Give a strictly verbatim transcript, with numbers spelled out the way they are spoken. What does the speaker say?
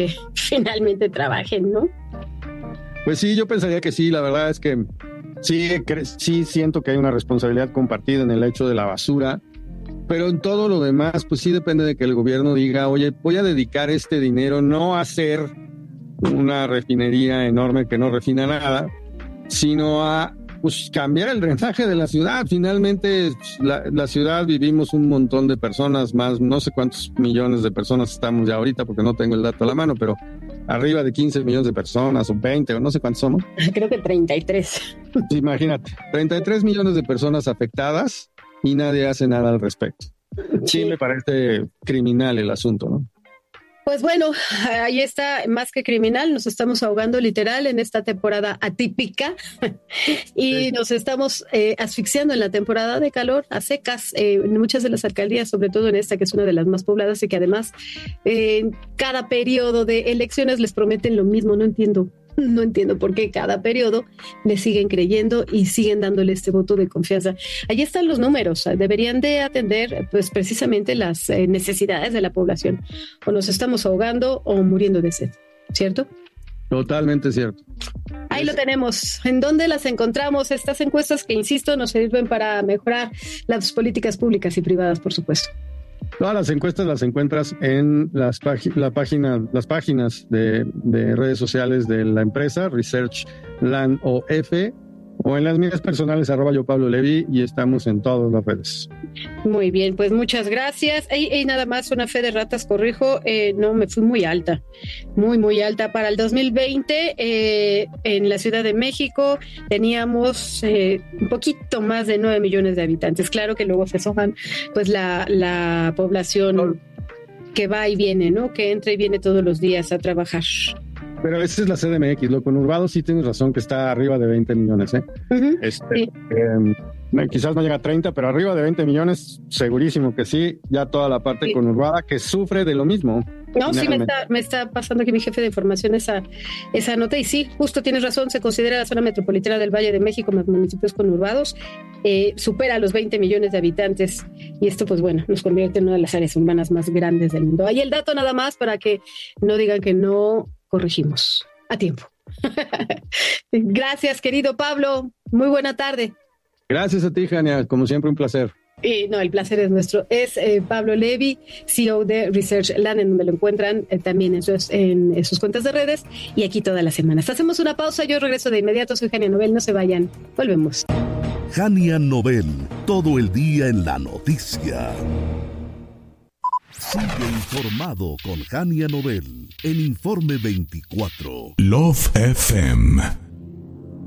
que finalmente trabajen, ¿no? Pues sí, yo pensaría que sí, la verdad es que sí, sí siento que hay una responsabilidad compartida en el hecho de la basura, pero en todo lo demás, pues sí depende de que el gobierno diga, oye, voy a dedicar este dinero no a hacer una refinería enorme que no refina nada, sino a pues cambiar el drenaje de la ciudad. Finalmente, la, la ciudad vivimos un montón de personas, más no sé cuántos millones de personas estamos ya ahorita, porque no tengo el dato a la mano, pero arriba de quince millones de personas, o veinte, o no sé cuántos somos. Creo que treinta y tres. Sí, imagínate, treinta y tres millones de personas afectadas y nadie hace nada al respecto. Sí, sí me parece criminal el asunto, ¿no? Pues bueno, ahí está, más que criminal, nos estamos ahogando literal en esta temporada atípica y sí. nos estamos eh, asfixiando en la temporada de calor a secas eh, en muchas de las alcaldías, sobre todo en esta que es una de las más pobladas y que además eh, en cada periodo de elecciones les prometen lo mismo, no entiendo. No entiendo por qué cada periodo le siguen creyendo y siguen dándole este voto de confianza. Allí están los números, deberían de atender pues precisamente las eh, necesidades de la población. O nos estamos ahogando o muriendo de sed, ¿cierto? Totalmente cierto. Ahí lo tenemos. ¿En dónde las encontramos? Estas encuestas que, insisto, nos sirven para mejorar las políticas públicas y privadas, por supuesto. Todas las encuestas las encuentras en las, pag- la página, las páginas de, de redes sociales de la empresa, Research Land O F, o en las mías personales, arroba yo Pablo Levi, y estamos en todas las redes. Muy bien, pues muchas gracias. Y, y nada más, una fe de ratas, corrijo, eh, no, me fui muy alta, muy, muy alta. Para el dos mil veinte, eh, en la Ciudad de México, teníamos eh, un poquito más de nueve millones de habitantes. Claro que luego se suman, pues, la, la población que va y viene, ¿no? Que entra y viene todos los días a trabajar. Pero esa es la C D M X, lo conurbado sí tienes razón que está arriba de veinte millones, ¿eh? Uh-huh, este, sí. eh, quizás no llega a treinta, pero arriba de veinte millones, segurísimo que sí, ya toda la parte sí. conurbada que sufre de lo mismo. No, sí me está, me está pasando aquí mi jefe de información esa, esa nota y sí, justo tienes razón, se considera la zona metropolitana del Valle de México, más municipios conurbados, eh, supera los veinte millones de habitantes y esto pues bueno, nos convierte en una de las áreas urbanas más grandes del mundo. Ahí el dato nada más para que no digan que no corregimos a tiempo. Gracias, querido Pablo. Muy buena tarde. Gracias a ti, Jania. Como siempre, un placer. Y no, el placer es nuestro. Es eh, Pablo Levi, C E O de Research Land, en donde lo encuentran eh, también en sus, en, en sus cuentas de redes y aquí todas las semanas. Hacemos una pausa, yo regreso de inmediato. Soy Jania Nobel, no se vayan. Volvemos. Jania Nobel, todo el día en la noticia. Sigue informado con Jania Nobel en Informe veinticuatro. Love F M.